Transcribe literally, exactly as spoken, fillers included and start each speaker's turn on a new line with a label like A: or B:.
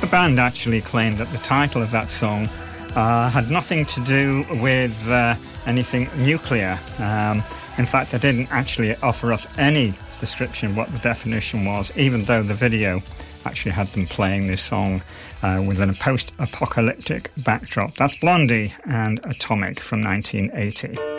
A: band actually claimed that the title of that song uh, had nothing to do with uh, anything nuclear. Um, in fact, they didn't actually offer up any description of what the definition was, even though the video actually had them playing this song uh, within a post-apocalyptic backdrop. That's Blondie and Atomic from nineteen eighty.